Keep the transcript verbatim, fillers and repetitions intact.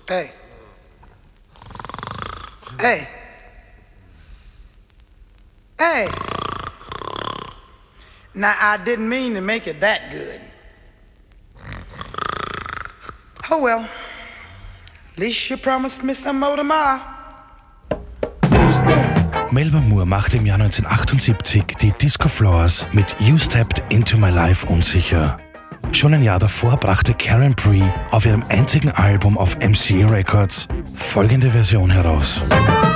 Hey. Hey. Hey. Now, I didn't mean to make it that good. Oh well. At least you promised me some more tomorrow. Melba Moore machte im Jahr neunzehnhundertachtundsiebzig die Disco Floors mit You Stepped Into My Life unsicher. Schon ein Jahr davor brachte Karen Bree auf ihrem einzigen Album auf M C A Records folgende Version heraus.